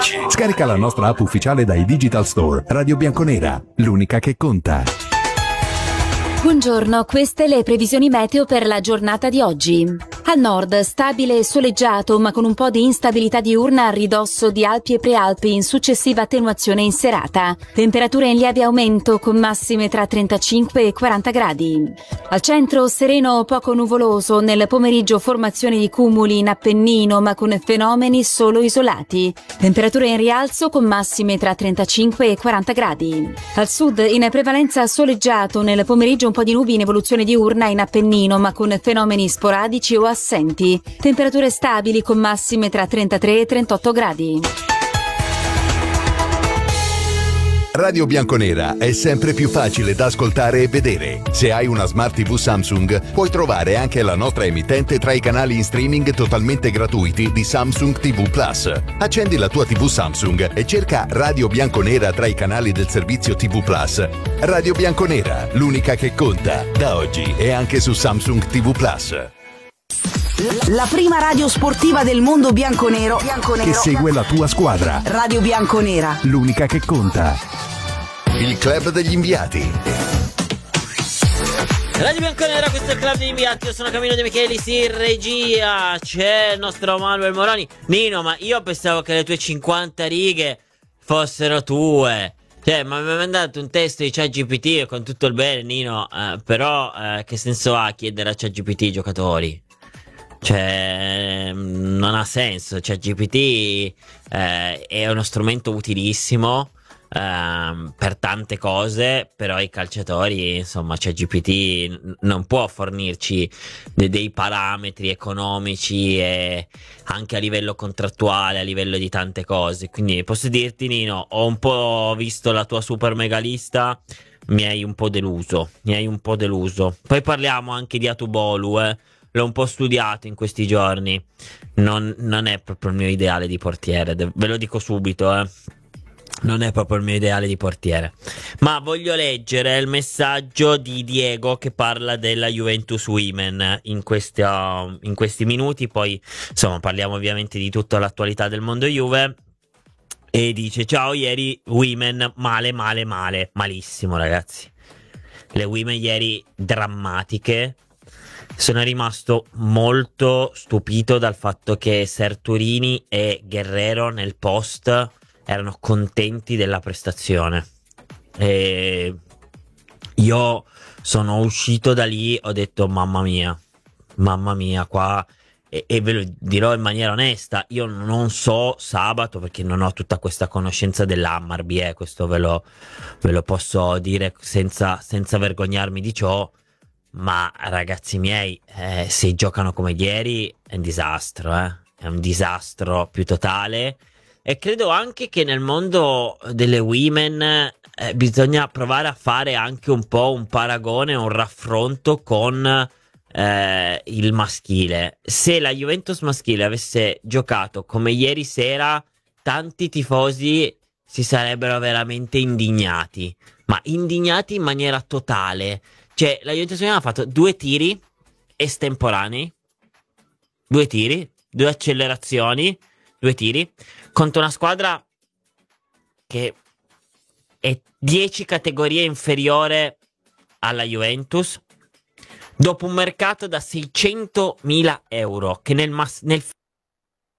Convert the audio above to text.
Scarica la nostra app ufficiale dai Digital Store. Radio Bianconera, l'unica che conta. Buongiorno, queste le previsioni meteo per la giornata di oggi. Al nord stabile e soleggiato, ma con un po' di instabilità diurna a ridosso di Alpi e Prealpi in successiva attenuazione in serata. Temperature in lieve aumento con massime tra 35 e 40 gradi. Al centro sereno poco nuvoloso, nel pomeriggio formazione di cumuli in Appennino ma con fenomeni solo isolati. Temperature in rialzo con massime tra 35 e 40 gradi. Al sud in prevalenza soleggiato, nel pomeriggio un po' di nubi in evoluzione diurna in Appennino ma con fenomeni sporadici o assenti. Temperature stabili con massime tra 33 e 38 gradi. Radio Bianconera è sempre più facile da ascoltare e vedere. Se hai una Smart TV Samsung, puoi trovare anche la nostra emittente tra i canali in streaming totalmente gratuiti di Samsung TV Plus. Accendi la tua TV Samsung e cerca Radio Bianconera tra i canali del servizio TV Plus. Radio Bianconera, l'unica che conta. Da oggi è anche su Samsung TV Plus. La prima radio sportiva del mondo bianconero che segue la tua squadra. Radio Bianconera, l'unica che conta. Il club degli inviati. Radio Bianconera, questo è il club degli inviati. Io sono Camillo De Michelis, in regia c'è il nostro Manuel Moroni. Nino, ma io pensavo che le tue 50 righe fossero tue. Cioè, ma mi hai mandato un testo di ChatGPT con tutto il bene, Nino, però che senso ha chiedere a ChatGPT i giocatori? Cioè, non ha senso. ChatGPT è uno strumento utilissimo per tante cose, però i calciatori, insomma, ChatGPT non può fornirci dei parametri economici e anche a livello contrattuale, a livello di tante cose. Quindi posso dirti, Nino, ho un po' visto la tua super mega lista, mi hai un po' deluso. Poi parliamo anche di Atubolu, l'ho un po' studiato in questi giorni. Non è proprio il mio ideale di portiere, ve lo dico subito, non è proprio il mio ideale di portiere. Ma voglio leggere il messaggio di Diego che parla della Juventus Women in questi minuti. Poi insomma parliamo ovviamente di tutta l'attualità del mondo Juve. E dice: ciao, ieri Women malissimo, ragazzi. Le Women ieri drammatiche. Sono rimasto molto stupito dal fatto che Serturini e Guerrero nel post erano contenti della prestazione. E io sono uscito da lì, ho detto mamma mia qua, e ve lo dirò in maniera onesta, io non so sabato perché non ho tutta questa conoscenza dell'Hammarby, questo ve lo posso dire senza vergognarmi di ciò. Ma ragazzi miei, se giocano come ieri è un disastro, è un disastro più totale. E credo anche che nel mondo delle women bisogna provare a fare anche un po' un paragone, un raffronto con il maschile. Se la Juventus maschile avesse giocato come ieri sera, tanti tifosi si sarebbero veramente indignati, ma indignati in maniera totale. Cioè, la Juventus ha fatto 2 tiri estemporanei, 2 tiri, 2 accelerazioni, 2 tiri, contro una squadra che è 10 categorie inferiore alla Juventus, dopo un mercato da 600.000 euro, che nel